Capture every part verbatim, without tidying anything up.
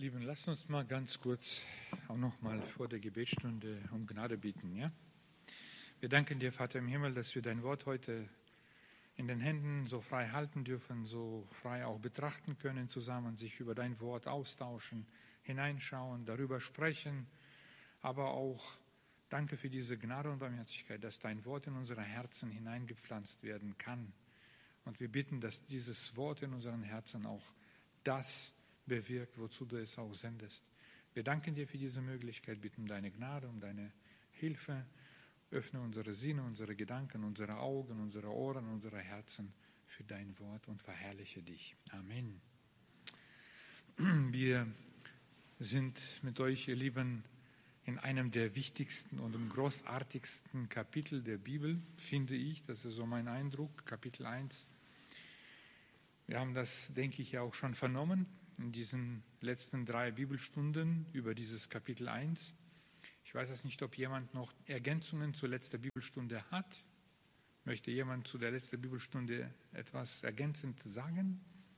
Lieben, lasst uns mal ganz kurz auch noch mal vor der Gebetsstunde um Gnade bitten. Ja? Wir danken dir, Vater im Himmel, dass wir dein Wort heute in den Händen so frei halten dürfen, so frei auch betrachten können, zusammen sich über dein Wort austauschen, hineinschauen, darüber sprechen, aber auch danke für diese Gnade und Barmherzigkeit, dass dein Wort in unsere Herzen hineingepflanzt werden kann. Und wir bitten, dass dieses Wort in unseren Herzen auch das bewirkt, wozu du es auch sendest. Wir danken dir für diese Möglichkeit, bitten um deine Gnade, um deine Hilfe. Öffne unsere Sinne, unsere Gedanken, unsere Augen, unsere Ohren, unsere Herzen für dein Wort und verherrliche dich. Amen. Wir sind mit euch, ihr Lieben, in einem der wichtigsten und im großartigsten Kapitel der Bibel, finde ich. Das ist so mein Eindruck, Kapitel eins. Wir haben das, denke ich, ja auch schon vernommen in diesen letzten drei Bibelstunden über dieses Kapitel eins. Ich weiß jetzt nicht, ob jemand noch Ergänzungen zur letzten Bibelstunde hat. Möchte jemand zu der letzten Bibelstunde etwas ergänzend sagen?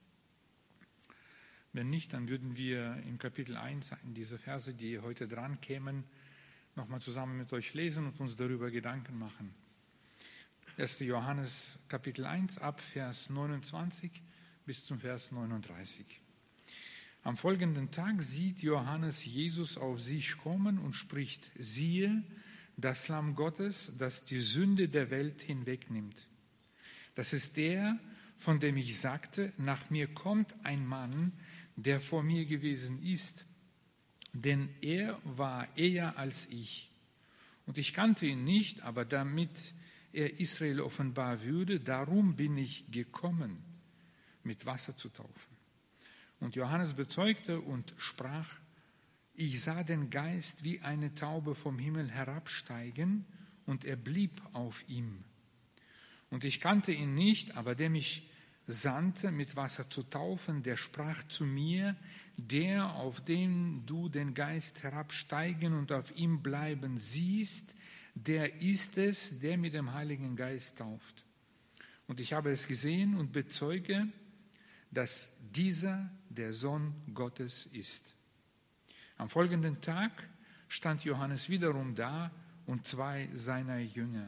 Wenn nicht, dann würden wir im Kapitel eins diese Verse, die heute dran kämen, nochmal zusammen mit euch lesen und uns darüber Gedanken machen. erster Johannes Kapitel eins ab Vers neunundzwanzig bis zum Vers neununddreißig. Am folgenden Tag sieht Johannes Jesus auf sich kommen und spricht: Siehe, das Lamm Gottes, das die Sünde der Welt hinwegnimmt. Das ist der, von dem ich sagte, nach mir kommt ein Mann, der vor mir gewesen ist, denn er war eher als ich. Und ich kannte ihn nicht, aber damit er Israel offenbar würde, darum bin ich gekommen, mit Wasser zu taufen. Und Johannes bezeugte und sprach: Ich sah den Geist wie eine Taube vom Himmel herabsteigen, und er blieb auf ihm. Und ich kannte ihn nicht, aber der mich sandte, mit Wasser zu taufen, der sprach zu mir: Der, auf den du den Geist herabsteigen und auf ihm bleiben siehst, der ist es, der mit dem Heiligen Geist tauft. Und ich habe es gesehen und bezeuge, dass dieser der Sohn Gottes ist. Am folgenden Tag stand Johannes wiederum da und zwei seiner Jünger.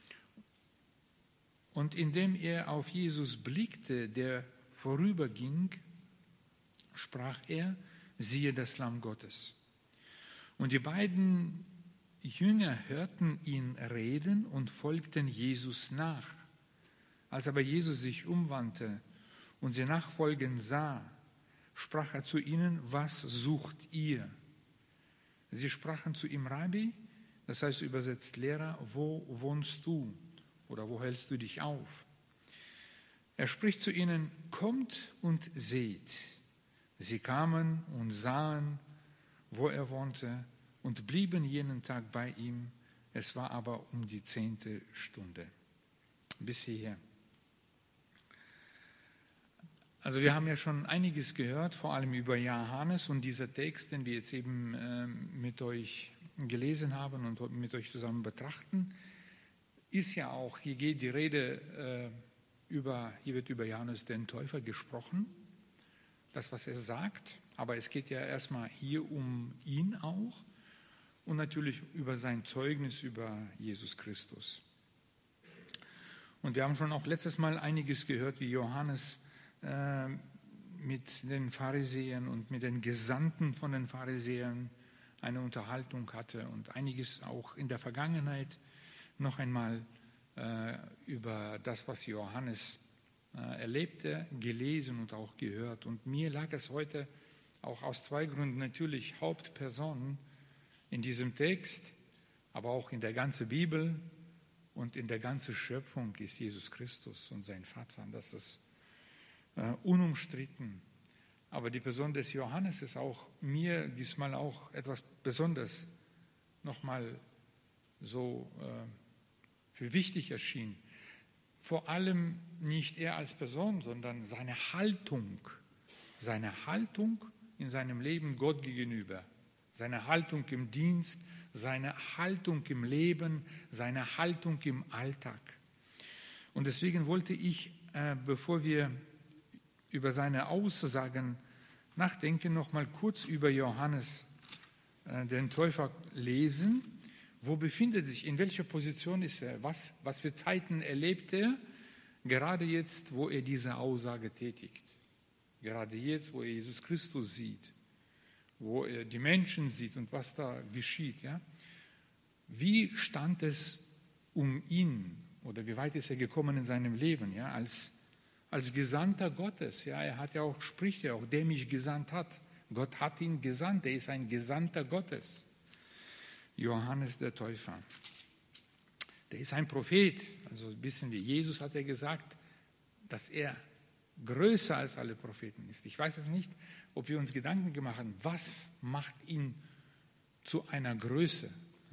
Und indem er auf Jesus blickte, der vorüberging, sprach er: Siehe das Lamm Gottes. Und die beiden Jünger hörten ihn reden und folgten Jesus nach. Als aber Jesus sich umwandte und sie nachfolgen sah, sprach er zu ihnen: Was sucht ihr? Sie sprachen zu ihm: Rabbi, das heißt übersetzt Lehrer, wo wohnst du oder wo hältst du dich auf? Er spricht zu ihnen: Kommt und seht. Sie kamen und sahen, wo er wohnte, und blieben jenen Tag bei ihm. Es war aber um die zehnte Stunde. Bis hierher. Also wir haben ja schon einiges gehört, vor allem über Johannes, und dieser Text, den wir jetzt eben äh, mit euch gelesen haben und mit euch zusammen betrachten, ist ja auch, hier geht die Rede äh, über, hier wird über Johannes den Täufer gesprochen, das, was er sagt, aber es geht ja erstmal hier um ihn auch und natürlich über sein Zeugnis über Jesus Christus. Und wir haben schon auch letztes Mal einiges gehört, wie Johannes mit den Pharisäern und mit den Gesandten von den Pharisäern eine Unterhaltung hatte und einiges auch in der Vergangenheit noch einmal äh, über das, was Johannes äh, erlebte, gelesen und auch gehört. Und mir lag es heute auch aus zwei Gründen natürlich Hauptperson in diesem Text, aber auch in der ganzen Bibel und in der ganzen Schöpfung ist Jesus Christus und sein Vater. Das ist Uh, unumstritten. Aber die Person des Johannes ist auch mir diesmal auch etwas Besonderes nochmal so uh, für wichtig erschienen. Vor allem nicht er als Person, sondern seine Haltung, seine Haltung in seinem Leben Gott gegenüber, seine Haltung im Dienst, seine Haltung im Leben, seine Haltung im Alltag. Und deswegen wollte ich, uh, bevor wir über seine Aussagen Nachdenken, noch mal kurz über Johannes äh, den Täufer lesen. Wo befindet sich, in welcher Position ist er? Was, was für Zeiten erlebt er? Gerade jetzt, wo er diese Aussage tätigt. Gerade jetzt, wo er Jesus Christus sieht. Wo er die Menschen sieht und was da geschieht. Ja? Wie stand es um ihn? Oder wie weit ist er gekommen in seinem Leben? Ja? Als, als Gesandter Gottes. Ja? Er hat ja auch, spricht ja auch, der mich gesandt hat. Gott hat ihn gesandt. Er ist ein Gesandter Gottes. Johannes der Täufer. Der ist ein Prophet, also ein bisschen wie Jesus hat er gesagt, dass er größer als alle Propheten ist. Ich weiß es nicht, ob wir uns Gedanken gemacht haben, was macht ihn zu einer Größe?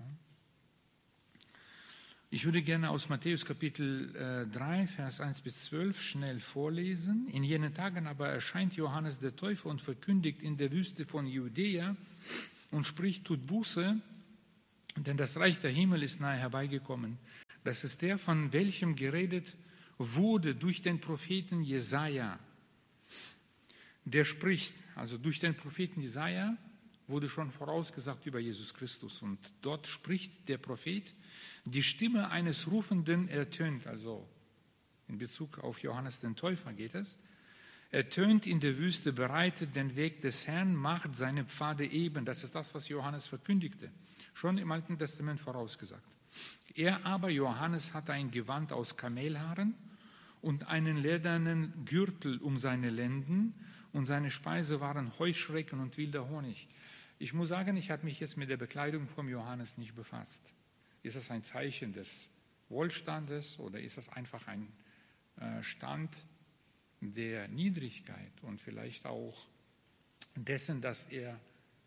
Ich würde gerne aus Matthäus Kapitel drei, Vers eins bis zwölf schnell vorlesen. In jenen Tagen aber erscheint Johannes der Täufer und verkündigt in der Wüste von Judäa und spricht, tut Buße, denn das Reich der Himmel ist nahe herbeigekommen. Das ist der, von welchem geredet wurde durch den Propheten Jesaja. Der spricht, also durch den Propheten Jesaja wurde schon vorausgesagt über Jesus Christus. Und dort spricht der Prophet, die Stimme eines Rufenden ertönt, also in Bezug auf Johannes den Täufer geht es, ertönt in der Wüste, bereitet den Weg des Herrn, macht seine Pfade eben. Das ist das, was Johannes verkündigte. Schon im Alten Testament vorausgesagt. Er aber, Johannes, hatte ein Gewand aus Kamelhaaren und einen ledernen Gürtel um seine Lenden und seine Speise waren Heuschrecken und wilder Honig. Ich muss sagen, ich habe mich jetzt mit der Bekleidung vom Johannes nicht befasst. Ist das ein Zeichen des Wohlstandes oder ist das einfach ein Stand der Niedrigkeit und vielleicht auch dessen, dass er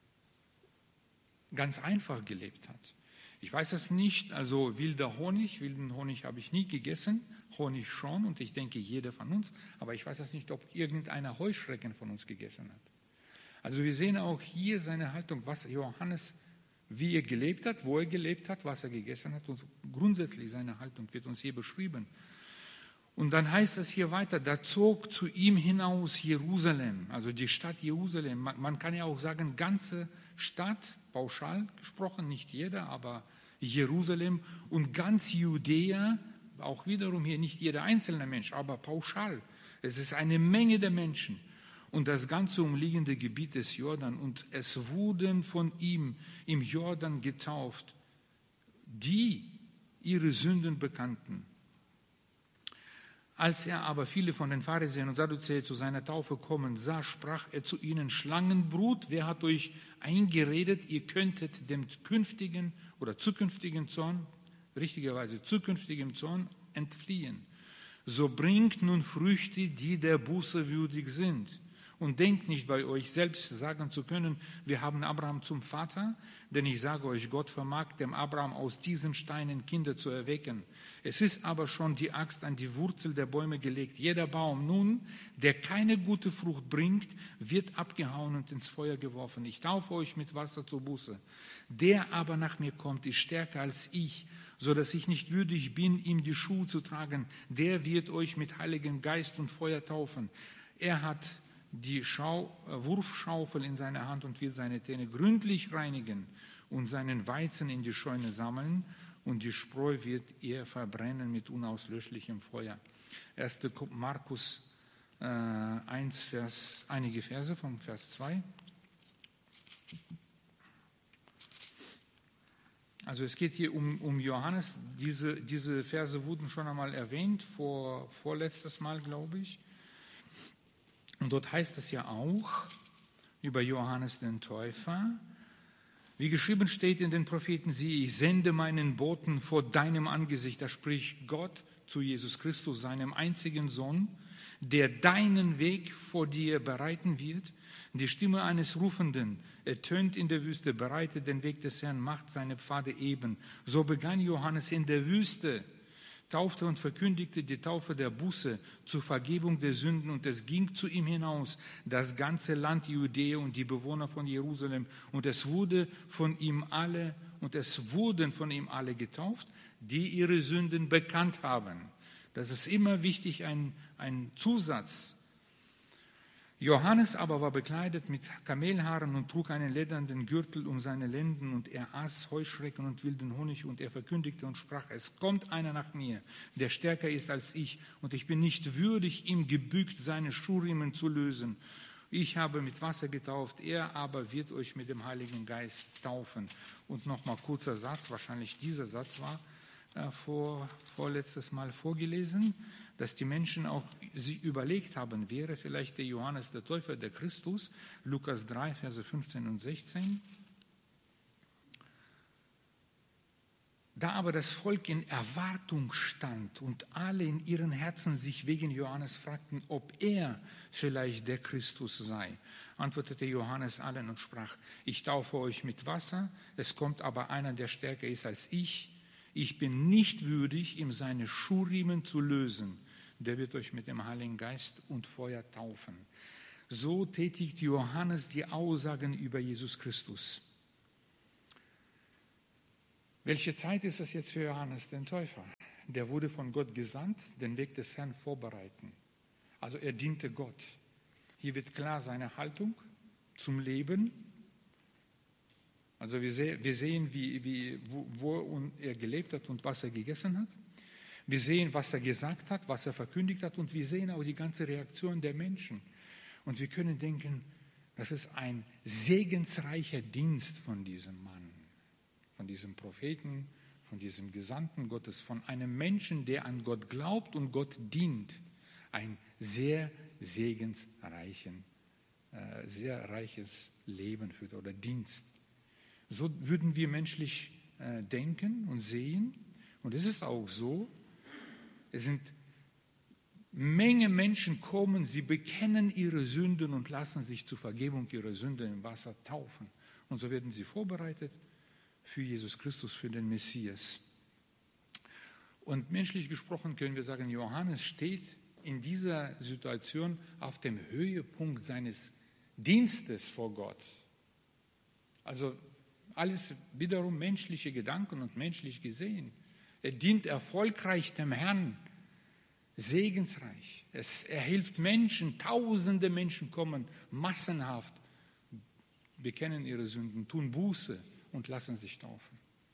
ganz einfach gelebt hat? Ich weiß es nicht, also wilder Honig, wilden Honig habe ich nie gegessen, Honig schon und ich denke jeder von uns, aber ich weiß es nicht, ob irgendeiner Heuschrecken von uns gegessen hat. Also wir sehen auch hier seine Haltung, was Johannes, wie er gelebt hat, wo er gelebt hat, was er gegessen hat und grundsätzlich seine Haltung wird uns hier beschrieben. Und dann heißt es hier weiter, da zog zu ihm hinaus Jerusalem, also die Stadt Jerusalem. Man, man kann ja auch sagen, ganze Stadt, pauschal gesprochen, nicht jeder, aber Jerusalem und ganz Judäa, auch wiederum hier nicht jeder einzelne Mensch, aber pauschal. Es ist eine Menge der Menschen und das ganze umliegende Gebiet des Jordan. Und es wurden von ihm im Jordan getauft, die ihre Sünden bekannten. Als er aber viele von den Pharisäern und Sadduzäern zu seiner Taufe kommen sah, sprach er zu ihnen, Schlangenbrut, wer hat euch eingeredet, ihr könntet dem künftigen oder zukünftigen Zorn, richtigerweise zukünftigem Zorn, entfliehen. So bringt nun Früchte, die der Buße würdig sind. Und denkt nicht bei euch selbst sagen zu können, wir haben Abraham zum Vater, denn ich sage euch, Gott vermag dem Abraham aus diesen Steinen Kinder zu erwecken. Es ist aber schon die Axt an die Wurzel der Bäume gelegt. Jeder Baum nun, der keine gute Frucht bringt, wird abgehauen und ins Feuer geworfen. Ich taufe euch mit Wasser zur Buße. Der aber nach mir kommt, ist stärker als ich, so dass ich nicht würdig bin, ihm die Schuhe zu tragen. Der wird euch mit Heiligem Geist und Feuer taufen. Er hat die Schau, äh, Wurfschaufel in seiner Hand und wird seine Täne gründlich reinigen und seinen Weizen in die Scheune sammeln und die Spreu wird er verbrennen mit unauslöschlichem Feuer. erster Markus äh, eins, Vers, einige Verse vom Vers zwei. Also es geht hier um, um Johannes. Diese, diese Verse wurden schon einmal erwähnt, vor, vorletztes Mal, glaube ich. Und dort heißt es ja auch über Johannes den Täufer, wie geschrieben steht in den Propheten, siehe, ich sende meinen Boten vor deinem Angesicht. Da spricht Gott zu Jesus Christus, seinem einzigen Sohn, der deinen Weg vor dir bereiten wird. Die Stimme eines Rufenden ertönt in der Wüste, bereitet den Weg des Herrn, macht seine Pfade eben. So begann Johannes in der Wüste, taufte und verkündigte die Taufe der Buße zur Vergebung der Sünden und es ging zu ihm hinaus das ganze Land Judäa und die Bewohner von Jerusalem und es wurde von ihm alle und es wurden von ihm alle getauft, die ihre Sünden bekannt haben. Das ist immer wichtig, ein, ein Zusatz. Johannes aber war bekleidet mit Kamelhaaren und trug einen ledernen Gürtel um seine Lenden, und er aß Heuschrecken und wilden Honig, und er verkündigte und sprach: Es kommt einer nach mir, der stärker ist als ich, und ich bin nicht würdig, ihm gebückt seine Schuhriemen zu lösen. Ich habe mit Wasser getauft, er aber wird euch mit dem Heiligen Geist taufen. Und nochmal kurzer Satz, wahrscheinlich dieser Satz war äh, vor, vorletztes Mal vorgelesen, dass die Menschen auch sich überlegt haben, wäre vielleicht der Johannes der Täufer der Christus, Lukas drei, Verse fünfzehn und sechzehn. Da aber das Volk in Erwartung stand und alle in ihren Herzen sich wegen Johannes fragten, ob er vielleicht der Christus sei, antwortete Johannes allen und sprach: Ich taufe euch mit Wasser, es kommt aber einer, der stärker ist als ich. Ich bin nicht würdig, ihm seine Schuhriemen zu lösen. Der wird euch mit dem Heiligen Geist und Feuer taufen. So tätigt Johannes die Aussagen über Jesus Christus. Welche Zeit ist es jetzt für Johannes den Täufer? Der wurde von Gott gesandt, den Weg des Herrn vorbereiten. Also er diente Gott. Hier wird klar seine Haltung zum Leben. Also wir sehen, wie, wie, wo, wo er gelebt hat und was er gegessen hat. Wir sehen, was er gesagt hat, was er verkündigt hat, und wir sehen auch die ganze Reaktion der Menschen. Und wir können denken, das ist ein segensreicher Dienst von diesem Mann, von diesem Propheten, von diesem Gesandten Gottes, von einem Menschen, der an Gott glaubt und Gott dient. Ein sehr segensreichen, äh, sehr reiches Leben führt oder Dienst. So würden wir menschlich äh, denken und sehen. Und es ist auch so. Es sind Menge Menschen kommen, sie bekennen ihre Sünden und lassen sich zur Vergebung ihrer Sünden im Wasser taufen. Und so werden sie vorbereitet für Jesus Christus, für den Messias. Und menschlich gesprochen können wir sagen, Johannes steht in dieser Situation auf dem Höhepunkt seines Dienstes vor Gott. Also alles wiederum menschliche Gedanken und menschlich gesehen. Er dient erfolgreich dem Herrn, segensreich. Es, er hilft Menschen, tausende Menschen kommen massenhaft, bekennen ihre Sünden, tun Buße und lassen sich taufen.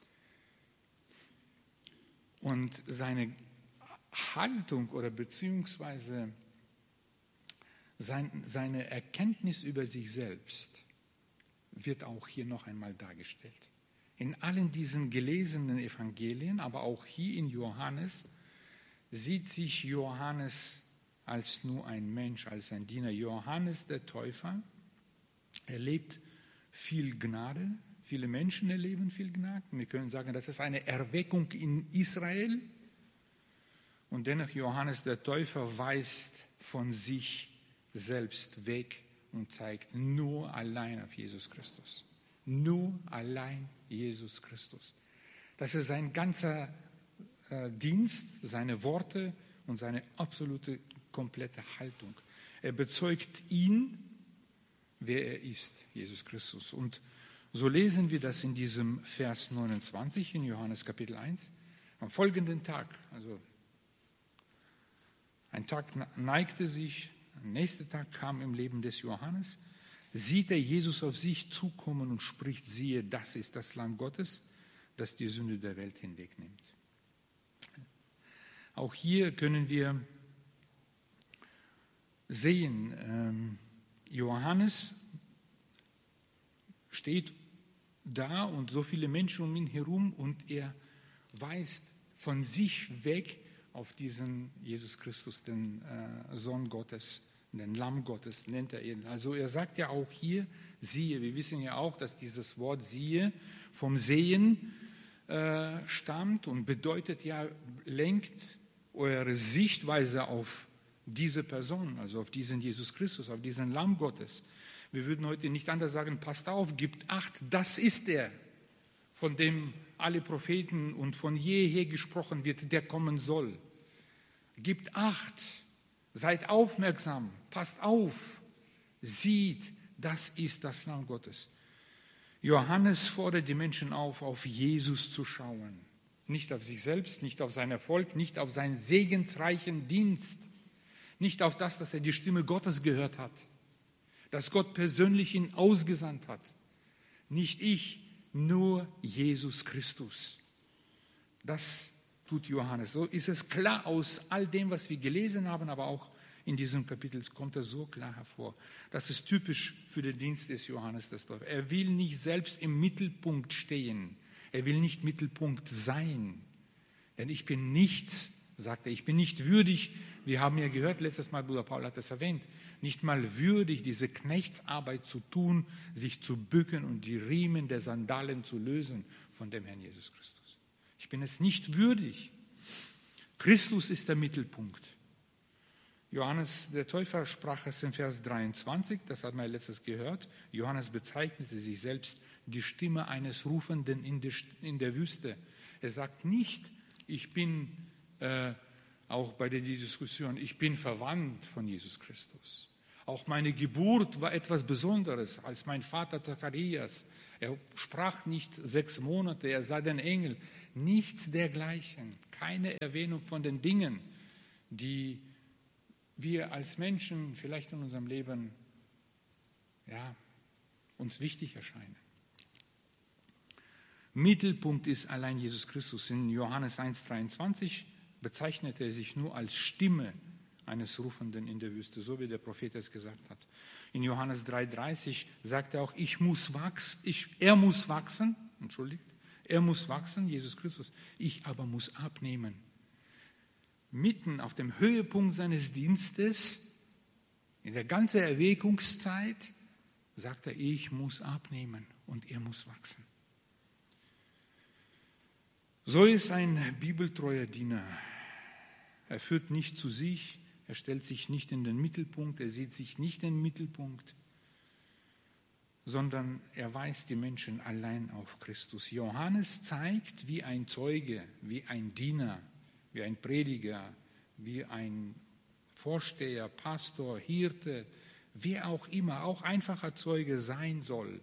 Und seine Haltung oder beziehungsweise sein, seine Erkenntnis über sich selbst wird auch hier noch einmal dargestellt. In allen diesen gelesenen Evangelien, aber auch hier in Johannes, sieht sich Johannes als nur ein Mensch, als ein Diener. Johannes der Täufer erlebt viel Gnade, viele Menschen erleben viel Gnade. Wir können sagen, das ist eine Erweckung in Israel. Und dennoch Johannes der Täufer weist von sich selbst weg und zeigt nur allein auf Jesus Christus. Nur allein Jesus Christus. Das ist sein ganzer äh, Dienst, seine Worte und seine absolute, komplette Haltung. Er bezeugt ihn, wer er ist, Jesus Christus. Und so lesen wir das in diesem Vers neunundzwanzig in Johannes Kapitel eins. Am folgenden Tag, also ein Tag neigte sich, der nächste Tag kam im Leben des Johannes, sieht er Jesus auf sich zukommen und spricht: Siehe, das ist das Lamm Gottes, das die Sünde der Welt hinwegnimmt. Auch hier können wir sehen, Johannes steht da und so viele Menschen um ihn herum und er weist von sich weg auf diesen Jesus Christus, den Sohn Gottes, den Lamm Gottes nennt er ihn. Also er sagt ja auch hier, siehe. Wir wissen ja auch, dass dieses Wort siehe vom Sehen äh, stammt und bedeutet ja, lenkt eure Sichtweise auf diese Person, also auf diesen Jesus Christus, auf diesen Lamm Gottes. Wir würden heute nicht anders sagen, passt auf, gibt Acht, das ist er, von dem alle Propheten und von jeher gesprochen wird, der kommen soll. Gibt Acht. Seid aufmerksam, passt auf, sieht, das ist das Lamm Gottes. Johannes fordert die Menschen auf, auf Jesus zu schauen. Nicht auf sich selbst, nicht auf seinen Erfolg, nicht auf seinen segensreichen Dienst, nicht auf das, dass er die Stimme Gottes gehört hat. dass Gott persönlich ihn ausgesandt hat. Nicht ich, nur Jesus Christus. Das tut Johannes. So ist es klar aus all dem, was wir gelesen haben, aber auch in diesem Kapitel kommt er so klar hervor. Das ist typisch für den Dienst des Johannes des Täufers. Er will nicht selbst im Mittelpunkt stehen. Er will nicht Mittelpunkt sein. Denn ich bin nichts, sagt er. Ich bin nicht würdig. Wir haben ja gehört, letztes Mal, Bruder Paul hat es erwähnt, nicht mal würdig, diese Knechtsarbeit zu tun, sich zu bücken und die Riemen der Sandalen zu lösen von dem Herrn Jesus Christus. Ich bin es nicht würdig. Christus ist der Mittelpunkt. Johannes der Täufer sprach es in Vers dreiundzwanzig, das hat man letztes gehört. Johannes bezeichnete sich selbst die Stimme eines Rufenden in der, in der Wüste. Er sagt nicht, ich bin, äh, auch bei der Diskussion, ich bin verwandt von Jesus Christus. Auch meine Geburt war etwas Besonderes als mein Vater Zacharias. Er sprach nicht sechs Monate, er sah den Engel. Nichts dergleichen. Keine Erwähnung von den Dingen, die wir als Menschen vielleicht in unserem Leben ja, uns wichtig erscheinen. Mittelpunkt ist allein Jesus Christus. In Johannes eins dreiundzwanzig bezeichnete er sich nur als Stimme eines Rufenden in der Wüste, so wie der Prophet es gesagt hat. In Johannes drei dreißig sagt er auch, ich muss wachsen, ich, er muss wachsen, entschuldigt, er muss wachsen, Jesus Christus, ich aber muss abnehmen. Mitten auf dem Höhepunkt seines Dienstes, in der ganzen Erwägungszeit, sagt er, ich muss abnehmen und er muss wachsen. So ist ein bibeltreuer Diener. Er führt nicht zu sich, er stellt sich nicht in den Mittelpunkt, er sieht sich nicht in den Mittelpunkt, sondern er weist die Menschen allein auf Christus. Johannes zeigt, wie ein Zeuge, wie ein Diener, wie ein Prediger, wie ein Vorsteher, Pastor, Hirte, wer auch immer, auch einfacher Zeuge sein soll.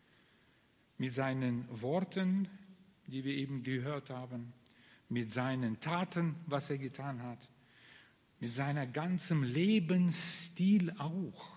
Mit seinen Worten, die wir eben gehört haben, mit seinen Taten, was er getan hat, mit seiner ganzen Lebensstil auch.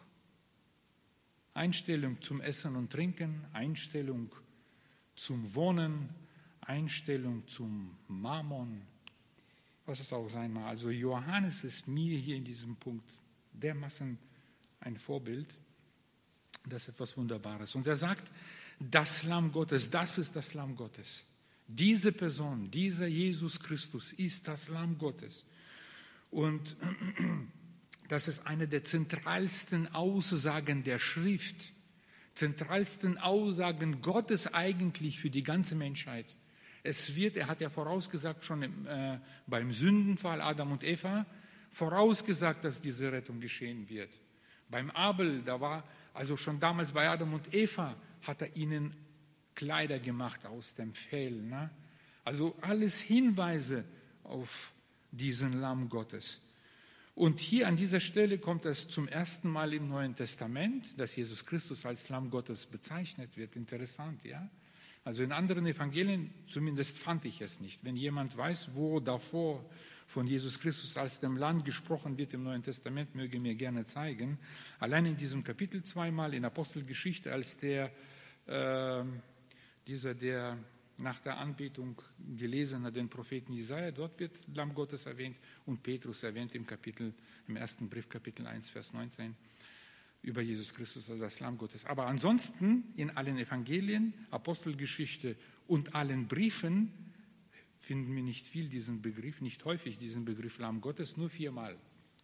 Einstellung zum Essen und Trinken, Einstellung zum Wohnen, Einstellung zum Mammon, was es auch sein mag. Also Johannes ist mir hier in diesem Punkt dermaßen ein Vorbild. Das ist etwas Wunderbares. Und er sagt, das Lamm Gottes, das ist das Lamm Gottes. Diese Person, dieser Jesus Christus ist das Lamm Gottes. Und das ist eine der zentralsten Aussagen der Schrift, zentralsten Aussagen Gottes eigentlich für die ganze Menschheit. Es wird, er hat ja vorausgesagt, schon im, äh, beim Sündenfall Adam und Eva, vorausgesagt, dass diese Rettung geschehen wird. Beim Abel, da war, also schon damals bei Adam und Eva, hat er ihnen Kleider gemacht aus dem Fell. Ne? Also alles Hinweise auf diesen Lamm Gottes. Und hier an dieser Stelle kommt es zum ersten Mal im Neuen Testament, dass Jesus Christus als Lamm Gottes bezeichnet wird. Interessant, ja? Also in anderen Evangelien zumindest fand ich es nicht. Wenn jemand weiß, wo davor von Jesus Christus als dem Lamm gesprochen wird im Neuen Testament, möge mir gerne zeigen. Allein in diesem Kapitel zweimal in Apostelgeschichte, als der, äh, dieser, der nach der Anbetung gelesen hat, den Propheten Jesaja, dort wird Lamm Gottes erwähnt und Petrus erwähnt im Kapitel, im ersten Brief, Kapitel eins, Vers neunzehn, über Jesus Christus als das Lamm Gottes. Aber ansonsten in allen Evangelien, Apostelgeschichte und allen Briefen finden wir nicht viel diesen Begriff, nicht häufig diesen Begriff Lamm Gottes, nur viermal.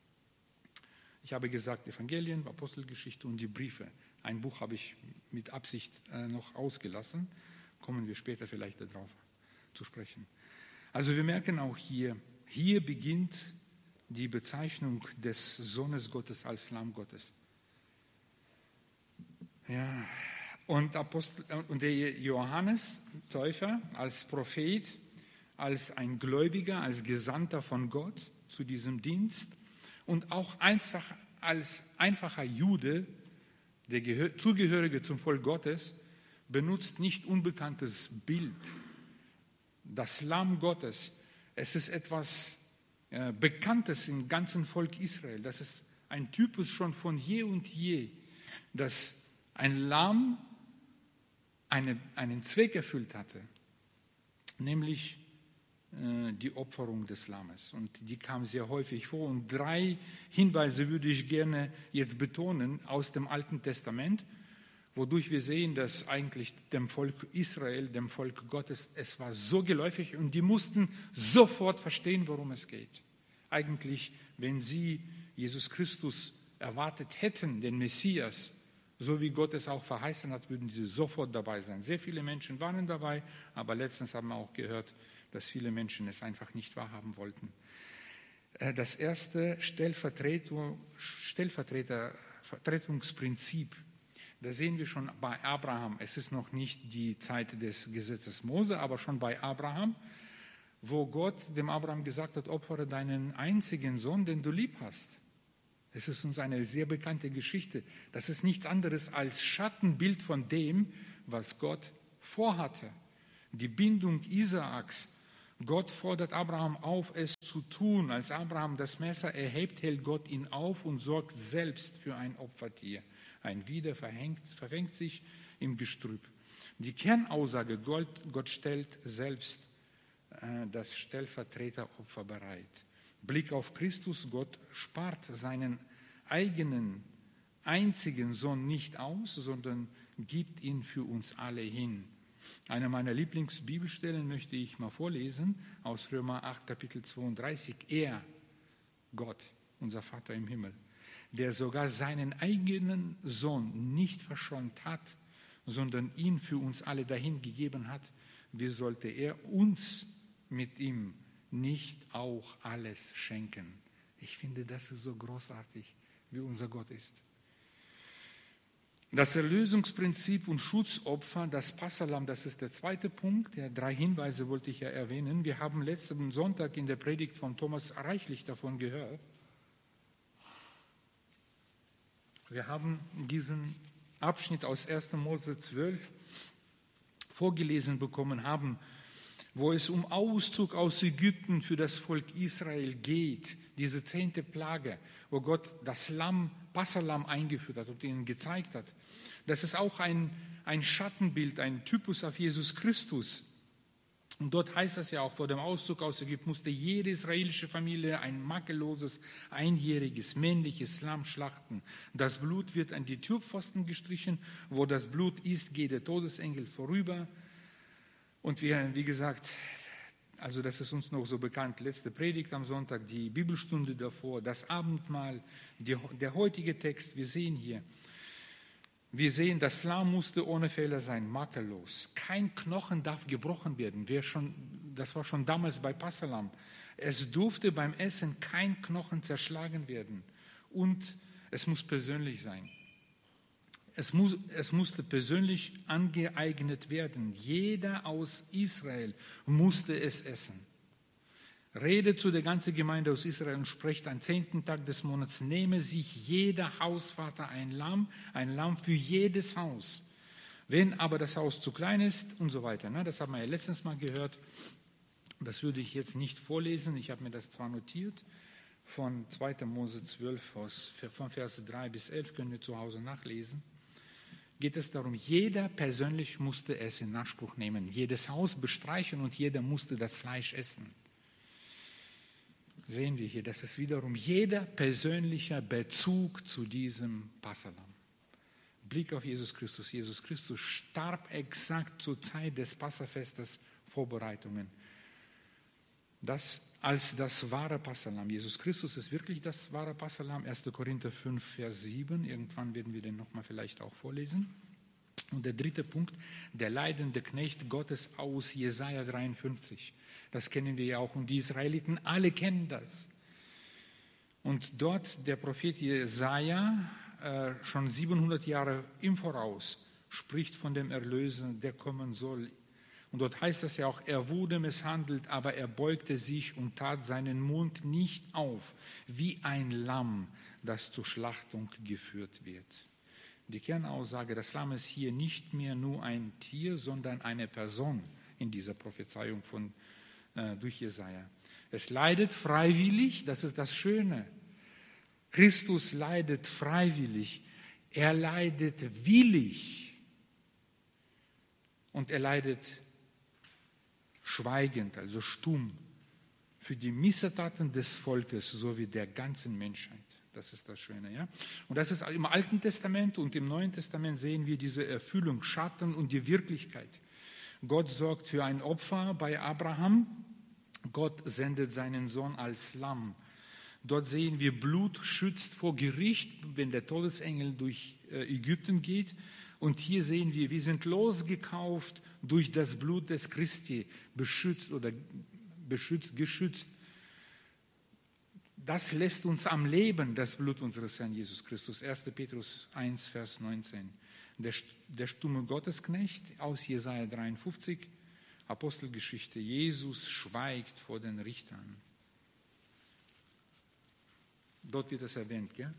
Ich habe gesagt Evangelien, Apostelgeschichte und die Briefe. Ein Buch habe ich mit Absicht äh, noch ausgelassen. Kommen wir später vielleicht darauf zu sprechen. Also wir merken auch hier, hier beginnt die Bezeichnung des Sohnes Gottes als Lamm Gottes. Ja, und, Apostel, und der Johannes Täufer als Prophet, als ein Gläubiger, als Gesandter von Gott zu diesem Dienst und auch einfach als einfacher Jude, der Gehör, Zugehörige zum Volk Gottes, benutzt nicht unbekanntes Bild. Das Lamm Gottes, es ist etwas äh, Bekanntes im ganzen Volk Israel. Das ist ein Typus schon von je und je. dass ein Lamm eine, einen Zweck erfüllt hatte, nämlich äh, die Opferung des Lammes. Und die kam sehr häufig vor. Und drei Hinweise würde ich gerne jetzt betonen aus dem Alten Testament, wodurch wir sehen, dass eigentlich dem Volk Israel, dem Volk Gottes, es war so geläufig und die mussten sofort verstehen, worum es geht. Eigentlich, wenn sie Jesus Christus erwartet hätten, den Messias, so wie Gott es auch verheißen hat, würden sie sofort dabei sein. Sehr viele Menschen waren dabei, aber letztens haben wir auch gehört, dass viele Menschen es einfach nicht wahrhaben wollten. Das erste Stellvertreter, Stellvertreter, Vertretungsprinzip, da sehen wir schon bei Abraham, es ist noch nicht die Zeit des Gesetzes Mose, aber schon bei Abraham, wo Gott dem Abraham gesagt hat, opfere deinen einzigen Sohn, den du lieb hast. Es ist uns eine sehr bekannte Geschichte. Das ist nichts anderes als Schattenbild von dem, was Gott vorhatte. Die Bindung Isaaks. Gott fordert Abraham auf, es zu tun. Als Abraham das Messer erhebt, hält Gott ihn auf und sorgt selbst für ein Opfertier. Ein Widder verhängt, verfängt sich im Gestrüpp. Die Kernaussage, Gott, Gott stellt selbst äh, das Stellvertreteropfer bereit. Blick auf Christus, Gott spart seinen eigenen einzigen Sohn nicht aus, sondern gibt ihn für uns alle hin. Eine meiner Lieblingsbibelstellen möchte ich mal vorlesen, aus Römer acht, Kapitel zweiunddreißig. Er, Gott, unser Vater im Himmel, der sogar seinen eigenen Sohn nicht verschont hat, sondern ihn für uns alle dahingegeben hat, wie sollte er uns mit ihm nicht auch alles schenken? Ich finde, das ist so großartig, wie unser Gott ist. Das Erlösungsprinzip und Schutzopfer, das Passahlamm, das ist der zweite Punkt. Ja, drei Hinweise wollte ich ja erwähnen. Wir haben letzten Sonntag in der Predigt von Thomas reichlich davon gehört. Wir haben diesen Abschnitt aus erster Mose zwölf vorgelesen bekommen haben, wo es um Auszug aus Ägypten für das Volk Israel geht, diese zehnte Plage, wo Gott das Lamm, Passahlamm eingeführt hat und ihnen gezeigt hat. Das ist auch ein, ein Schattenbild, ein Typus auf Jesus Christus. Und dort heißt es ja auch, vor dem Auszug aus Ägypten musste jede israelische Familie ein makelloses, einjähriges, männliches Lamm schlachten. Das Blut wird an die Türpfosten gestrichen. Wo das Blut ist, geht der Todesengel vorüber. Und wir, wie gesagt, also das ist uns noch so bekannt, letzte Predigt am Sonntag, die Bibelstunde davor, das Abendmahl, die, der heutige Text, wir sehen hier, wir sehen, das Lamm musste ohne Fehler sein, makellos. Kein Knochen darf gebrochen werden. Wir schon, das war schon damals bei Passahlamm. Es durfte beim Essen kein Knochen zerschlagen werden. Und es muss persönlich sein. Es, muss, es musste persönlich angeeignet werden. Jeder aus Israel musste es essen. Redet zu der ganzen Gemeinde aus Israel und sprecht am zehnten Tag des Monats, nehme sich jeder Hausvater ein Lamm, ein Lamm für jedes Haus. Wenn aber das Haus zu klein ist und so weiter. Ne? Das haben wir ja letztens mal gehört. Das würde ich jetzt nicht vorlesen. Ich habe mir das zwar notiert. Von zweiter Mose zwölf, von Vers drei bis elf können wir zu Hause nachlesen. Geht es darum, jeder persönlich musste es in Anspruch nehmen. Jedes Haus bestreichen und jeder musste das Fleisch essen. Sehen wir hier, das ist wiederum jeder persönliche Bezug zu diesem Passahlamm. Blick auf Jesus Christus. Jesus Christus starb exakt zur Zeit des Passafestes, Vorbereitungen. Das als das wahre Passahlamm. Jesus Christus ist wirklich das wahre Passahlamm. erster Korinther fünf, Vers sieben. Irgendwann werden wir den nochmal vielleicht auch vorlesen. Und der dritte Punkt, der leidende Knecht Gottes aus Jesaja dreiundfünfzig. Das kennen wir ja auch und die Israeliten alle kennen das. Und dort der Prophet Jesaja, äh, schon siebenhundert Jahre im Voraus, spricht von dem Erlöser, der kommen soll. Und dort heißt es ja auch, er wurde misshandelt, aber er beugte sich und tat seinen Mund nicht auf, wie ein Lamm, das zur Schlachtung geführt wird. Die Kernaussage, das Lamm ist hier nicht mehr nur ein Tier, sondern eine Person in dieser Prophezeiung von, äh, durch Jesaja. Es leidet freiwillig, das ist das Schöne. Christus leidet freiwillig. Er leidet willig und er leidet schweigend, also stumm, für die Missetaten des Volkes sowie der ganzen Menschheit. Das ist das Schöne, ja. Und das ist im Alten Testament und im Neuen Testament sehen wir diese Erfüllung, Schatten und die Wirklichkeit. Gott sorgt für ein Opfer bei Abraham. Gott sendet seinen Sohn als Lamm. Dort sehen wir, Blut schützt vor Gericht, wenn der Todesengel durch Ägypten geht. Und hier sehen wir, wir sind losgekauft durch das Blut des Christi, beschützt oder beschützt, geschützt. Das lässt uns am Leben, das Blut unseres Herrn Jesus Christus. erster Petrus eins, Vers neunzehn. Der, der stumme Gottesknecht aus Jesaja dreiundfünfzig, Apostelgeschichte. Jesus schweigt vor den Richtern. Dort wird es erwähnt, gell?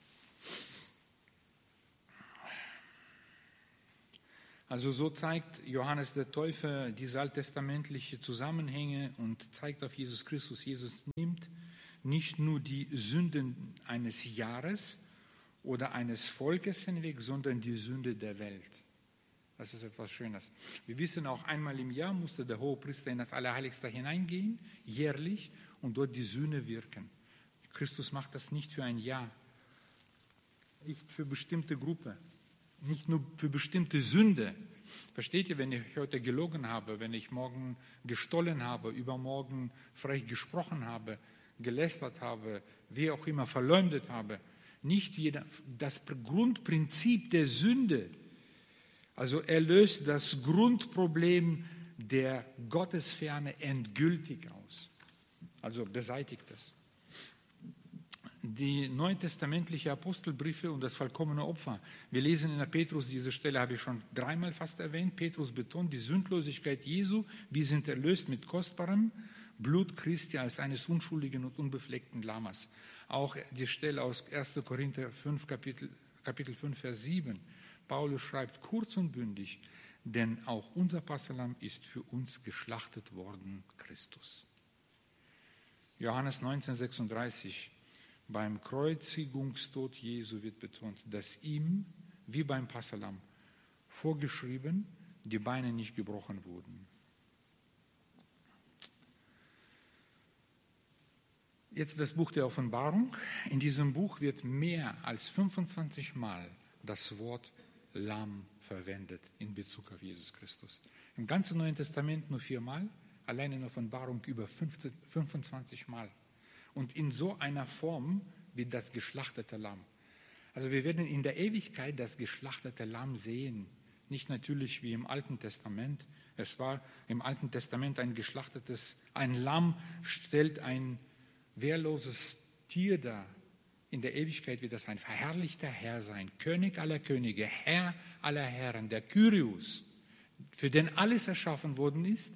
Also so zeigt Johannes der Täufer diese alttestamentlichen Zusammenhänge und zeigt auf Jesus Christus. Jesus nimmt nicht nur die Sünden eines Jahres oder eines Volkes hinweg, sondern die Sünde der Welt. Das ist etwas Schönes. Wir wissen auch, einmal im Jahr musste der Hohepriester in das Allerheiligste hineingehen, jährlich, und dort die Sühne wirken. Christus macht das nicht für ein Jahr, nicht für bestimmte Gruppe, nicht nur für bestimmte Sünde. Versteht ihr, wenn ich heute gelogen habe, wenn ich morgen gestohlen habe, übermorgen frech gesprochen habe, gelästert habe, wie auch immer verleumdet habe, nicht jeder, das Grundprinzip der Sünde, also er löst das Grundproblem der Gottesferne endgültig aus, also beseitigt es. Die neutestamentlichen Apostelbriefe und das vollkommene Opfer. Wir lesen in der Petrus, diese Stelle habe ich schon dreimal fast erwähnt. Petrus betont die Sündlosigkeit Jesu. Wir sind erlöst mit kostbarem Blut Christi als eines unschuldigen und unbefleckten Lammes. Auch die Stelle aus erster Korinther fünf, Kapitel, Kapitel fünf, Vers sieben. Paulus schreibt kurz und bündig, denn auch unser Passalam ist für uns geschlachtet worden, Christus. Johannes neunzehn, sechsunddreißig. Beim Kreuzigungstod Jesu wird betont, dass ihm, wie beim Passalam, vorgeschrieben, die Beine nicht gebrochen wurden. Jetzt das Buch der Offenbarung. In diesem Buch wird mehr als fünfundzwanzig Mal das Wort Lamm verwendet in Bezug auf Jesus Christus. Im ganzen Neuen Testament nur viermal, allein in der Offenbarung über fünfundzwanzig Mal. Und in so einer Form wie das geschlachtete Lamm. Also wir werden in der Ewigkeit das geschlachtete Lamm sehen. Nicht natürlich wie im Alten Testament. Es war im Alten Testament ein geschlachtetes, ein Lamm stellt ein wehrloses Tier dar. In der Ewigkeit wird das ein verherrlichter Herr sein, König aller Könige, Herr aller Herren, der Kyrios, für den alles erschaffen worden ist,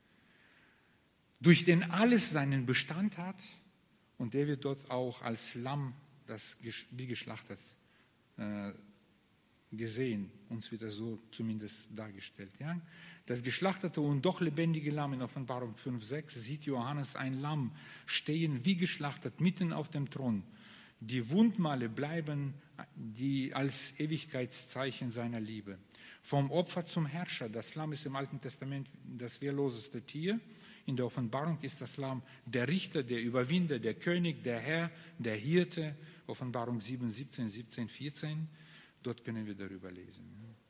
durch den alles seinen Bestand hat. Und der wird dort auch als Lamm, das wie geschlachtet, äh, gesehen. Uns wird das so zumindest dargestellt. Ja? Das geschlachtete und doch lebendige Lamm in Offenbarung fünf, sechs sieht Johannes ein Lamm stehen, wie geschlachtet, mitten auf dem Thron. Die Wundmale bleiben die als Ewigkeitszeichen seiner Liebe. Vom Opfer zum Herrscher. Das Lamm ist im Alten Testament das wehrloseste Tier. In der Offenbarung ist das Lamm der Richter, der Überwinder, der König, der Herr, der Hirte. Offenbarung sieben, siebzehn, siebzehn, vierzehn. Dort können wir darüber lesen.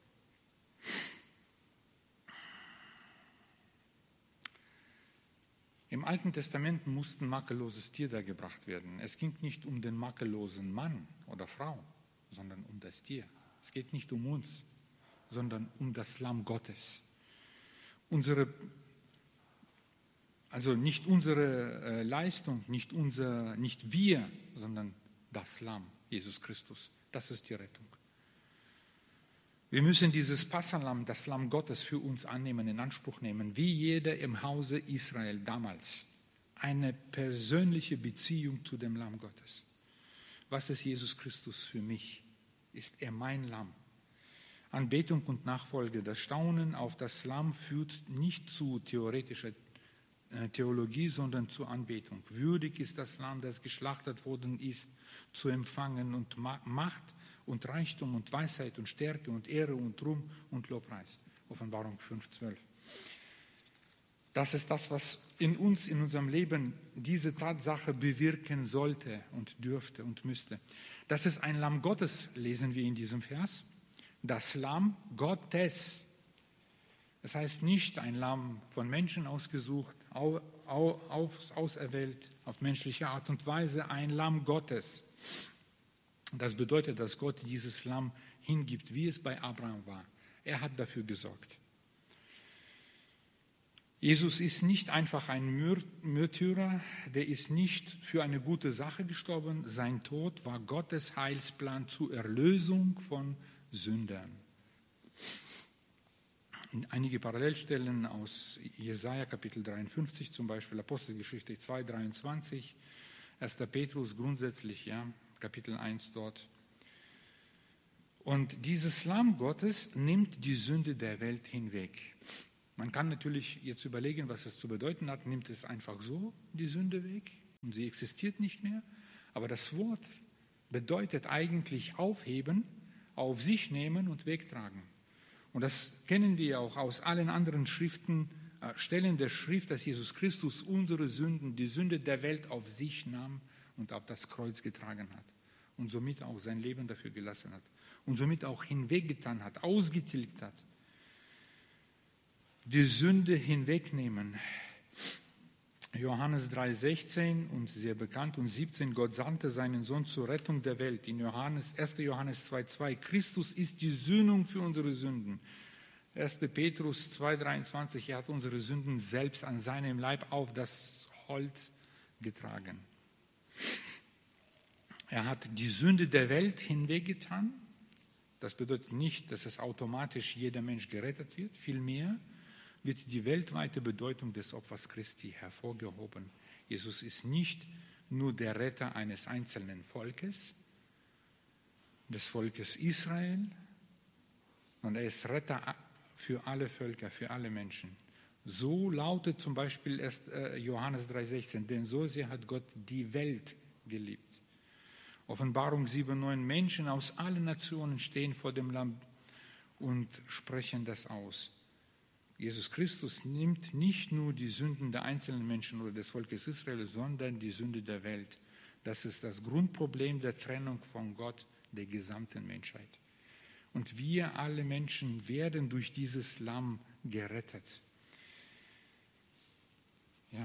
Im Alten Testament musste ein makelloses Tier dargebracht werden. Es ging nicht um den makellosen Mann oder Frau, sondern um das Tier. Es geht nicht um uns, sondern um das Lamm Gottes. Unsere Also nicht unsere äh, Leistung, nicht, unser, nicht wir, sondern das Lamm, Jesus Christus. Das ist die Rettung. Wir müssen dieses Passalam, das Lamm Gottes, für uns annehmen, in Anspruch nehmen, wie jeder im Hause Israel damals. Eine persönliche Beziehung zu dem Lamm Gottes. Was ist Jesus Christus für mich? Ist er mein Lamm? Anbetung und Nachfolge. Das Staunen auf das Lamm führt nicht zu theoretischer Theologie, sondern zur Anbetung. Würdig ist das Lamm, das geschlachtet worden ist, zu empfangen und Macht und Reichtum und Weisheit und Stärke und Ehre und Ruhm und Lobpreis. Offenbarung fünf, zwölf. Das ist das, was in uns, in unserem Leben diese Tatsache bewirken sollte und dürfte und müsste. Das ist ein Lamm Gottes, lesen wir in diesem Vers. Das Lamm Gottes. Das heißt nicht ein Lamm von Menschen ausgesucht, au, au, aus, auserwählt, auf menschliche Art und Weise, ein Lamm Gottes. Das bedeutet, dass Gott dieses Lamm hingibt, wie es bei Abraham war. Er hat dafür gesorgt. Jesus ist nicht einfach ein Märtyrer, der ist nicht für eine gute Sache gestorben. Sein Tod war Gottes Heilsplan zur Erlösung von Sündern. Einige Parallelstellen aus Jesaja Kapitel dreiundfünfzig, zum Beispiel Apostelgeschichte zwei, dreiundzwanzig, erster Petrus grundsätzlich, ja, Kapitel eins dort. Und dieses Lamm Gottes nimmt die Sünde der Welt hinweg. Man kann natürlich jetzt überlegen, was es zu bedeuten hat. Nimmt es einfach so die Sünde weg und sie existiert nicht mehr. Aber das Wort bedeutet eigentlich aufheben, auf sich nehmen und wegtragen. Und das kennen wir auch aus allen anderen Schriften, äh, Stellen der Schrift, dass Jesus Christus unsere Sünden, die Sünde der Welt auf sich nahm und auf das Kreuz getragen hat. Und somit auch sein Leben dafür gelassen hat. Und somit auch hinweggetan hat, ausgetilgt hat. Die Sünde hinwegnehmen. Johannes drei, sechzehn, uns sehr bekannt, und siebzehn, Gott sandte seinen Sohn zur Rettung der Welt. In Johannes, erster Johannes zwei, zwei, Christus ist die Sühnung für unsere Sünden. erster Petrus zwei, dreiundzwanzig, er hat unsere Sünden selbst an seinem Leib auf das Holz getragen. Er hat die Sünde der Welt hinweggetan. Das bedeutet nicht, dass es automatisch jeder Mensch gerettet wird, vielmehr wird die weltweite Bedeutung des Opfers Christi hervorgehoben. Jesus ist nicht nur der Retter eines einzelnen Volkes, des Volkes Israel, sondern er ist Retter für alle Völker, für alle Menschen. So lautet zum Beispiel erst Johannes drei, sechzehn, denn so sehr hat Gott die Welt geliebt. Offenbarung sieben, neun, Menschen aus allen Nationen stehen vor dem Lamm und sprechen das aus. Jesus Christus nimmt nicht nur die Sünden der einzelnen Menschen oder des Volkes Israel, sondern die Sünde der Welt. Das ist das Grundproblem der Trennung von Gott der gesamten Menschheit. Und wir alle Menschen werden durch dieses Lamm gerettet. Ja.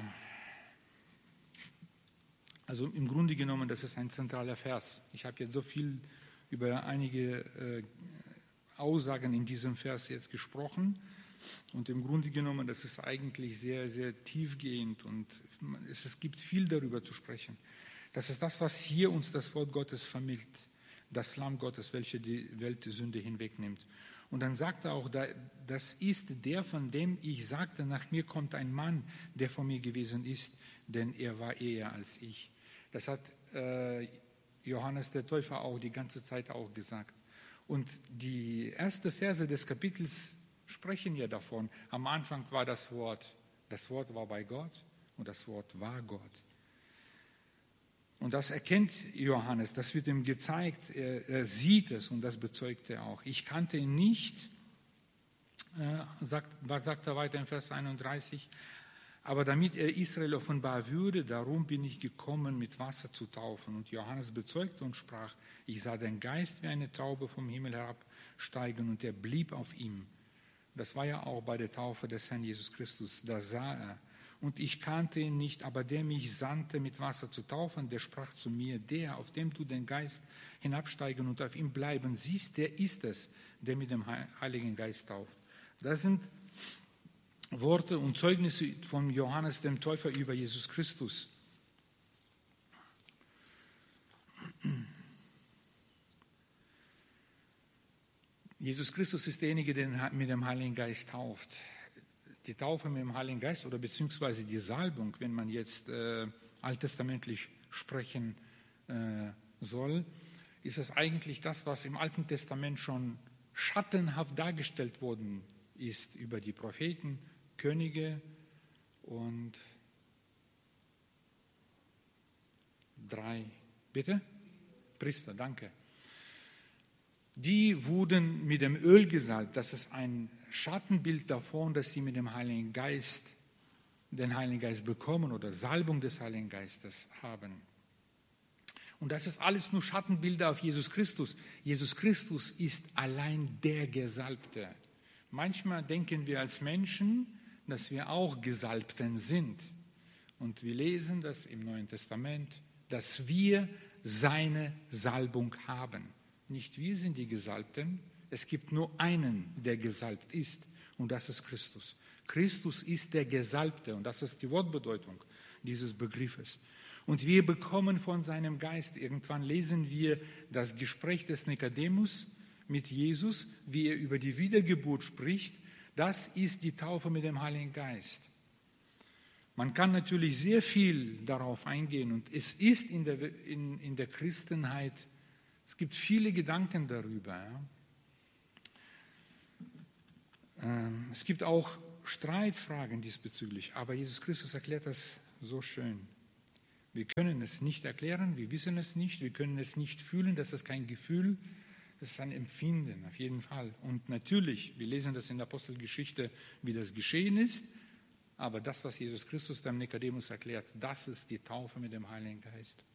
Also im Grunde genommen, das ist ein zentraler Vers. Ich habe jetzt so viel über einige äh, Aussagen in diesem Vers jetzt gesprochen. Und im Grunde genommen, das ist eigentlich sehr, sehr tiefgehend und es, es gibt viel darüber zu sprechen. Das ist das, was hier uns das Wort Gottes vermittelt. Das Lamm Gottes, welche die Weltsünde hinwegnimmt. Und dann sagt er auch, das ist der, von dem ich sagte, nach mir kommt ein Mann, der vor mir gewesen ist, denn er war eher als ich. Das hat äh, Johannes der Täufer auch die ganze Zeit auch gesagt. Und die ersten Verse des Kapitels sprechen ja davon. Am Anfang war das Wort, das Wort war bei Gott und das Wort war Gott. Und das erkennt Johannes, das wird ihm gezeigt, er, er sieht es und das bezeugt er auch. Ich kannte ihn nicht, äh, sagt, was sagt er weiter in Vers einunddreißig, aber damit er Israel offenbar würde, darum bin ich gekommen, mit Wasser zu taufen. Und Johannes bezeugte und sprach, ich sah den Geist wie eine Taube vom Himmel herabsteigen und er blieb auf ihm. Das war ja auch bei der Taufe des Herrn Jesus Christus, da sah er. Und ich kannte ihn nicht, aber der mich sandte, mit Wasser zu taufen, der sprach zu mir, der, auf dem du den Geist hinabsteigen und auf ihm bleiben siehst, der ist es, der mit dem Heiligen Geist tauft. Das sind Worte und Zeugnisse von Johannes dem Täufer über Jesus Christus. Jesus Christus ist derjenige, der mit dem Heiligen Geist tauft. Die Taufe mit dem Heiligen Geist oder beziehungsweise die Salbung, wenn man jetzt äh, alttestamentlich sprechen äh, soll, ist es eigentlich das, was im Alten Testament schon schattenhaft dargestellt worden ist über die Propheten, Könige und drei, bitte? Priester, danke. die wurden mit dem Öl gesalbt. Das ist ein Schattenbild davon, dass sie mit dem Heiligen Geist, den Heiligen Geist bekommen oder Salbung des Heiligen Geistes haben. Und das ist alles nur Schattenbilder auf Jesus Christus. Jesus Christus ist allein der Gesalbte. Manchmal denken wir als Menschen, dass wir auch Gesalbten sind. Und wir lesen das im Neuen Testament, dass wir seine Salbung haben. Nicht wir sind die Gesalbten, es gibt nur einen, der gesalbt ist, und das ist Christus. Christus ist der Gesalbte, und das ist die Wortbedeutung dieses Begriffes. Und wir bekommen von seinem Geist, irgendwann lesen wir das Gespräch des Nikodemus mit Jesus, wie er über die Wiedergeburt spricht. Das ist die Taufe mit dem Heiligen Geist. Man kann natürlich sehr viel darauf eingehen, und es ist in der, in, in der Christenheit, es gibt viele Gedanken darüber. Ja. Es gibt auch Streitfragen diesbezüglich, aber Jesus Christus erklärt das so schön. Wir können es nicht erklären, wir wissen es nicht, wir können es nicht fühlen, das ist kein Gefühl, das ist ein Empfinden, auf jeden Fall. Und natürlich, wir lesen das in der Apostelgeschichte, wie das geschehen ist, aber das, was Jesus Christus dem Nikodemus erklärt, das ist die Taufe mit dem Heiligen Geist.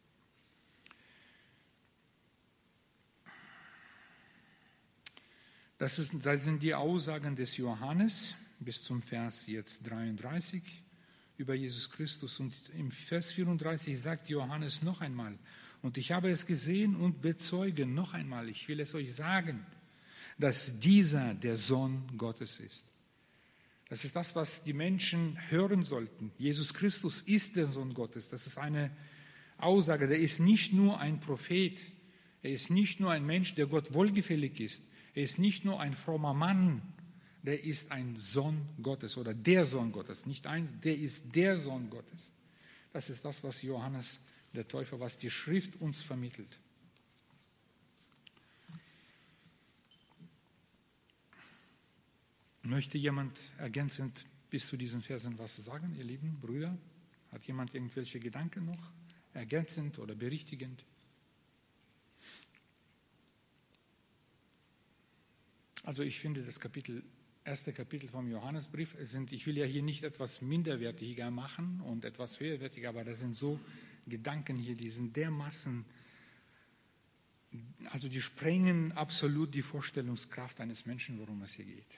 Das, ist, das sind die Aussagen des Johannes bis zum Vers jetzt dreiunddreißig über Jesus Christus. Und im Vers vierunddreißig sagt Johannes noch einmal, und ich habe es gesehen und bezeuge noch einmal, ich will es euch sagen, dass dieser der Sohn Gottes ist. Das ist das, was die Menschen hören sollten. Jesus Christus ist der Sohn Gottes. Das ist eine Aussage, der ist nicht nur ein Prophet, er ist nicht nur ein Mensch, der Gott wohlgefällig ist, er ist nicht nur ein frommer Mann, der ist ein Sohn Gottes oder der Sohn Gottes, nicht ein, der ist der Sohn Gottes. Das ist das, was Johannes der Täufer, was die Schrift uns vermittelt. Möchte jemand ergänzend bis zu diesen Versen was sagen, ihr lieben Brüder? Hat jemand irgendwelche Gedanken noch, ergänzend oder berichtigend? Also ich finde das Kapitel, erste Kapitel vom Johannesbrief, es sind, ich will ja hier nicht etwas minderwertiger machen und etwas höherwertiger, aber das sind so Gedanken hier, die sind dermaßen, also die sprengen absolut die Vorstellungskraft eines Menschen, worum es hier geht.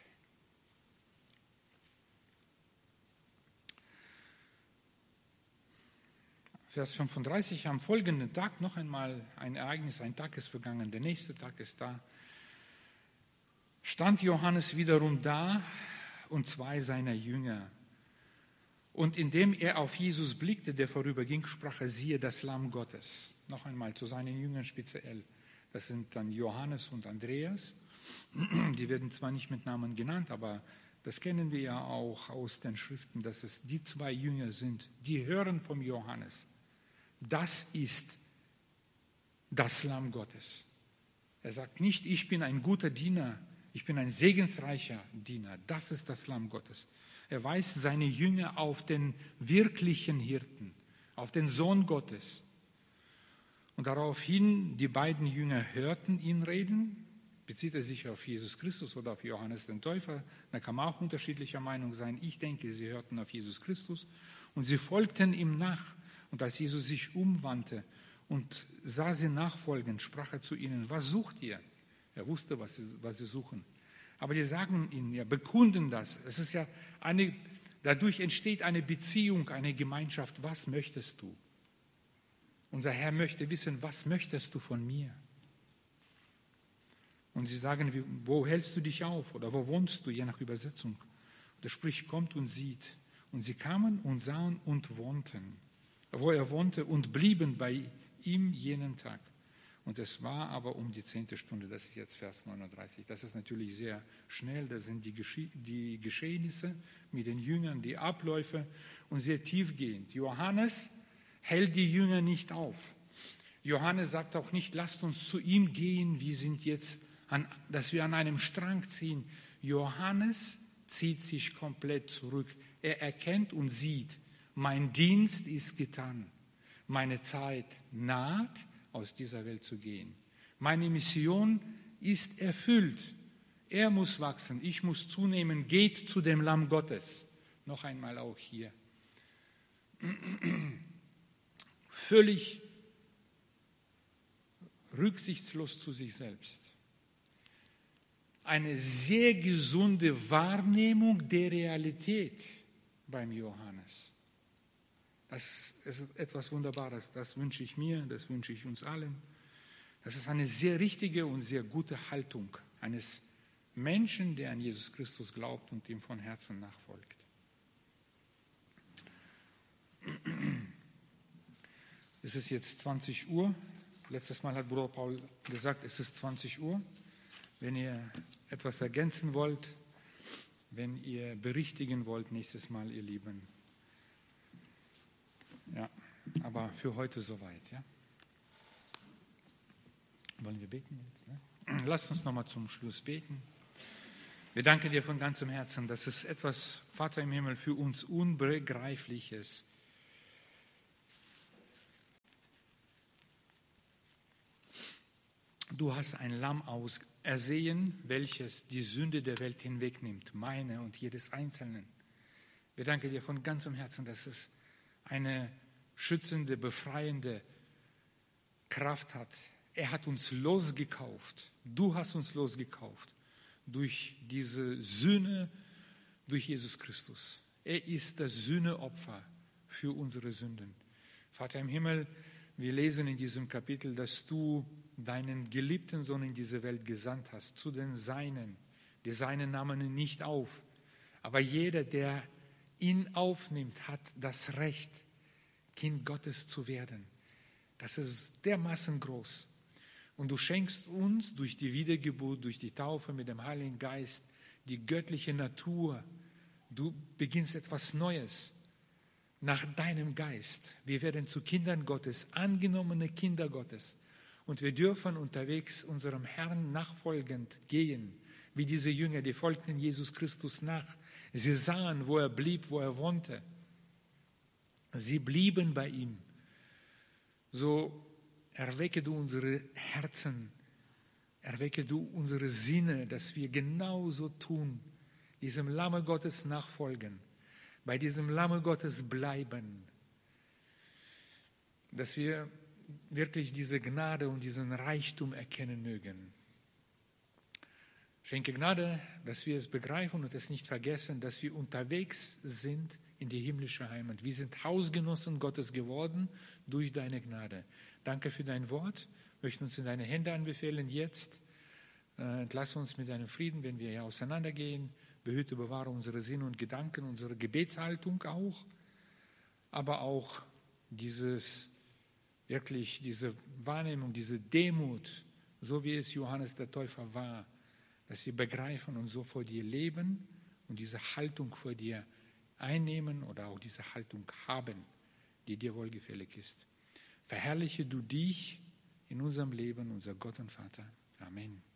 Vers fünfunddreißig, am folgenden Tag noch einmal ein Ereignis, ein Tag ist vergangen, der nächste Tag ist da. Stand Johannes wiederum da und zwei seiner Jünger. Und indem er auf Jesus blickte, der vorüberging, sprach er, siehe, das Lamm Gottes. Noch einmal zu seinen Jüngern speziell. Das sind dann Johannes und Andreas. Die werden zwar nicht mit Namen genannt, aber das kennen wir ja auch aus den Schriften, dass es die zwei Jünger sind, die hören vom Johannes. Das ist das Lamm Gottes. Er sagt nicht, ich bin ein guter Diener, ich bin ein segensreicher Diener. Das ist das Lamm Gottes. Er weist seine Jünger auf den wirklichen Hirten, auf den Sohn Gottes. Und daraufhin, die beiden Jünger hörten ihn reden. Bezieht er sich auf Jesus Christus oder auf Johannes den Täufer? Da kann man auch unterschiedlicher Meinung sein. Ich denke, sie hörten auf Jesus Christus und sie folgten ihm nach. Und als Jesus sich umwandte und sah sie nachfolgen, sprach er zu ihnen, was sucht ihr? Er wusste, was sie, was sie suchen. Aber die sagen ihnen ja, bekunden das. Es ist ja eine, dadurch entsteht eine Beziehung, eine Gemeinschaft. Was möchtest du? Unser Herr möchte wissen, was möchtest du von mir? Und sie sagen, wo hältst du dich auf oder wo wohnst du, je nach Übersetzung. Und er spricht, kommt und sieht. Und sie kamen und sahen und wohnten, wo er wohnte, und blieben bei ihm jenen Tag. Und es war aber um die zehnte Stunde, das ist jetzt Vers neununddreißig. Das ist natürlich sehr schnell, das sind die, Gesche- die Geschehnisse mit den Jüngern, die Abläufe und sehr tiefgehend. Johannes hält die Jünger nicht auf. Johannes sagt auch nicht, lasst uns zu ihm gehen, wir sind jetzt, an, dass wir an einem Strang ziehen. Johannes zieht sich komplett zurück. Er erkennt und sieht, mein Dienst ist getan, meine Zeit naht, aus dieser Welt zu gehen. Meine Mission ist erfüllt. Er muss wachsen, ich muss zunehmen. Geht zu dem Lamm Gottes. Noch einmal auch hier. Völlig rücksichtslos zu sich selbst. Eine sehr gesunde Wahrnehmung der Realität beim Johannes. Das ist etwas Wunderbares. Das wünsche ich mir, das wünsche ich uns allen. Das ist eine sehr richtige und sehr gute Haltung eines Menschen, der an Jesus Christus glaubt und ihm von Herzen nachfolgt. Es ist jetzt zwanzig Uhr. Letztes Mal hat Bruder Paul gesagt, es ist zwanzig Uhr. Wenn ihr etwas ergänzen wollt, wenn ihr berichtigen wollt, nächstes Mal, ihr Lieben. Ja, aber für heute soweit. Ja? Wollen wir beten jetzt? Ne? Lasst uns nochmal zum Schluss beten. Wir danken dir von ganzem Herzen, dass es etwas, Vater im Himmel, für uns Unbegreifliches. Du hast ein Lamm ausersehen, welches die Sünde der Welt hinwegnimmt, meine und jedes Einzelnen. Wir danken dir von ganzem Herzen, dass es eine schützende, befreiende Kraft hat. Er hat uns losgekauft. Du hast uns losgekauft durch diese Sühne, durch Jesus Christus. Er ist das Sühneopfer für unsere Sünden. Vater im Himmel, wir lesen in diesem Kapitel, dass du deinen geliebten Sohn in diese Welt gesandt hast, zu den Seinen. Die Seinen nahmen ihn nicht auf. Aber jeder, der ihn aufnimmt, hat das Recht, Kind Gottes zu werden. Das ist dermaßen groß. Und du schenkst uns durch die Wiedergeburt, durch die Taufe mit dem Heiligen Geist, die göttliche Natur. Du beginnst etwas Neues nach deinem Geist. Wir werden zu Kindern Gottes, angenommene Kinder Gottes. Und wir dürfen unterwegs unserem Herrn nachfolgend gehen, wie diese Jünger, die folgten Jesus Christus nach. Sie sahen, wo er blieb, wo er wohnte. Sie blieben bei ihm. So erwecke du unsere Herzen, erwecke du unsere Sinne, dass wir genauso tun, diesem Lamme Gottes nachfolgen, bei diesem Lamme Gottes bleiben, dass wir wirklich diese Gnade und diesen Reichtum erkennen mögen. Schenke Gnade, dass wir es begreifen und es nicht vergessen, dass wir unterwegs sind in die himmlische Heimat. Wir sind Hausgenossen Gottes geworden durch deine Gnade. Danke für dein Wort. Wir möchten uns in deine Hände anbefehlen jetzt. Äh, entlasse uns mit deinem Frieden, wenn wir hier auseinandergehen. Behüte, bewahre unsere Sinne und Gedanken, unsere Gebetshaltung auch, aber auch dieses wirklich diese Wahrnehmung, diese Demut, so wie es Johannes der Täufer war, dass wir begreifen und so vor dir leben und diese Haltung vor dir einnehmen oder auch diese Haltung haben, die dir wohlgefällig ist. Verherrliche du dich in unserem Leben, unser Gott und Vater. Amen.